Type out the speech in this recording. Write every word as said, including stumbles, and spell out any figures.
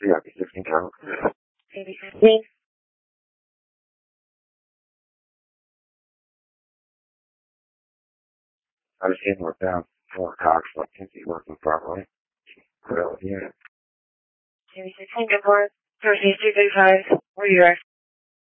Yeah, be sixteen total. Maybe fifteen. I was getting worked down four cocks, but can't be working properly. Really, yeah. Maybe sixteen, good for it. Thursday, two thirty-five. Where are you at?